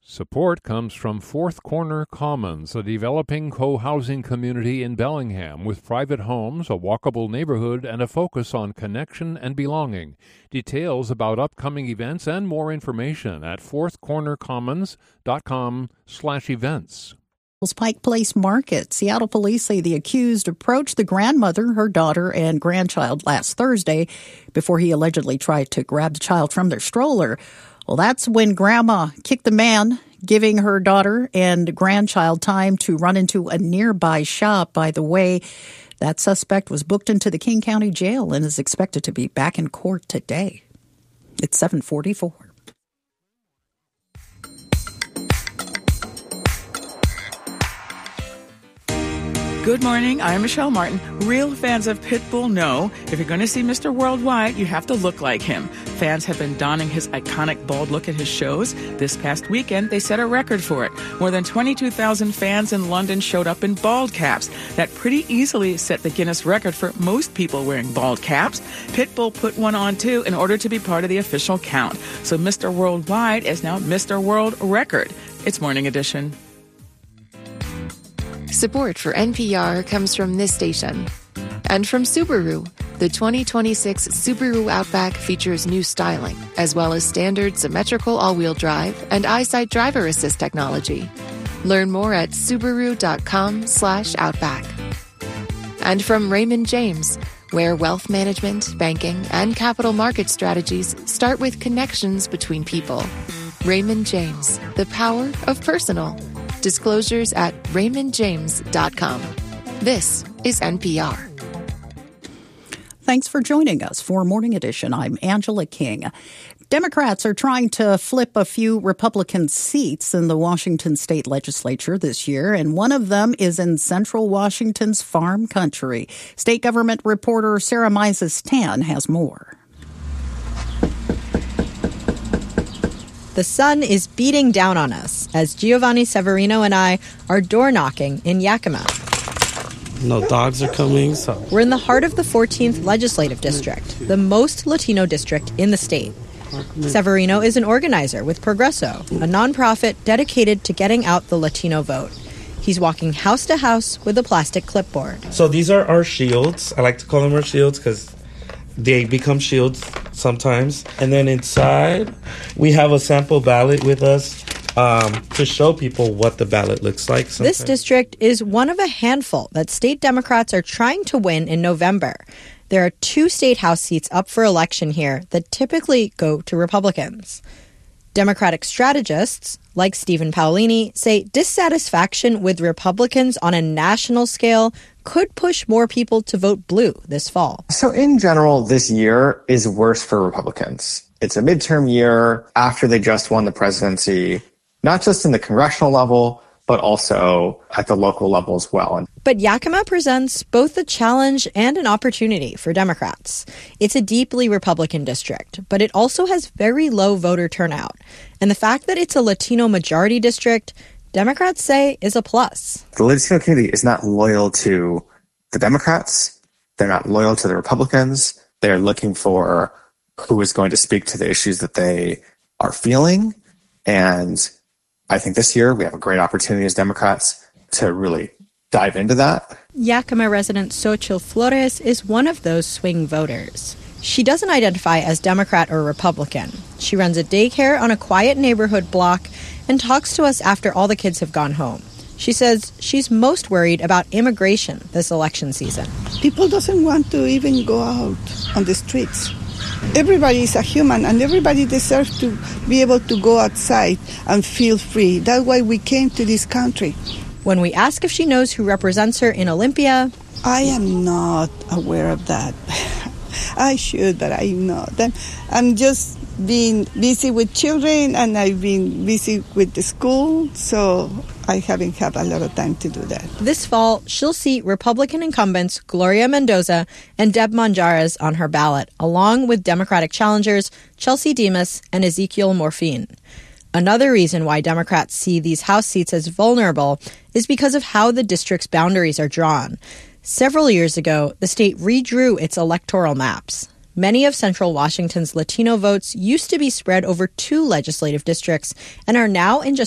Support comes from Fourth Corner Commons, a developing co-housing community in Bellingham with private homes, a walkable neighborhood, and a focus on connection and belonging. Details about upcoming events and more information at fourthcornercommons.com/events. Pike Place Market. Seattle police say the accused approached the grandmother, her daughter, and grandchild last Thursday before he allegedly tried to grab the child from their stroller. Well, that's when Grandma kicked the man, giving her daughter and grandchild time to run into a nearby shop. By the way, that suspect was booked into the King County Jail and is expected to be back in court today. It's 7:44. Good morning, I'm Michelle Martin. Real fans of Pitbull know if you're going to see Mr. Worldwide, you have to look like him. Fans have been donning his iconic bald look at his shows. This past weekend, they set a record for it. More than 22,000 fans in London showed up in bald caps. That pretty easily set the Guinness record for most people wearing bald caps. Pitbull put one on too in order to be part of the official count. So Mr. Worldwide is now Mr. World Record. It's Morning Edition. Support for NPR comes from this station. And from Subaru. The 2026 Subaru Outback features new styling, as well as standard symmetrical all-wheel drive and EyeSight driver assist technology. Learn more at Subaru.com/Outback. And from Raymond James, where wealth management, banking, and capital market strategies start with connections between people. Raymond James, the power of personal. Disclosures at raymondjames.com. This is NPR. Thanks for joining us for Morning Edition. I'm Angela King. Democrats are trying to flip a few Republican seats in the Washington state legislature this year, and one of them is in central Washington's farm country. State government reporter Sarah Mises-Tan has more. The sun is beating down on us as Giovanni Severino and I are door knocking in Yakima. No dogs are coming, so. We're in the heart of the 14th Legislative District, the most Latino district in the state. Severino is an organizer with Progreso, a nonprofit dedicated to getting out the Latino vote. He's walking house to house with a plastic clipboard. So these are our shields. I like to call them our shields because they become shields sometimes. And then inside, we have a sample ballot with us to show people what the ballot looks like. This district is one of a handful that state Democrats are trying to win in November. There are 2 state house seats up for election here that typically go to Republicans. Democratic strategists, like Stephen Paolini, say dissatisfaction with Republicans on a national scale could push more people to vote blue this fall. So in general, this year is worse for Republicans. It's a midterm year after they just won the presidency, not just in the congressional level, but also at the local level as well. But Yakima presents both a challenge and an opportunity for Democrats. It's a deeply Republican district, but it also has very low voter turnout. And the fact that it's a Latino majority district, Democrats say is a plus. The Latino community is not loyal to the Democrats. They're not loyal to the Republicans. They're looking for who is going to speak to the issues that they are feeling. And I think this year we have a great opportunity as Democrats to really dive into that. Yakima resident Xochitl Flores is one of those swing voters. She doesn't identify as Democrat or Republican. She runs a daycare on a quiet neighborhood block and talks to us after all the kids have gone home. She says she's most worried about immigration this election season. People doesn't want to even go out on the streets. Everybody is a human and everybody deserves to be able to go outside and feel free. That's why we came to this country. When we ask if she knows who represents her in Olympia, I am not aware of that. I should, but I'm not. I'm just being busy with children and I've been busy with the school, so I haven't had a lot of time to do that. This fall, she'll see Republican incumbents Gloria Mendoza and Deb Monjarez on her ballot, along with Democratic challengers Chelsea Demas and Ezekiel Morfin. Another reason why Democrats see these House seats as vulnerable is because of how the district's boundaries are drawn. Several years ago, the state redrew its electoral maps. Many of central Washington's Latino votes used to be spread over 2 legislative districts and are now in just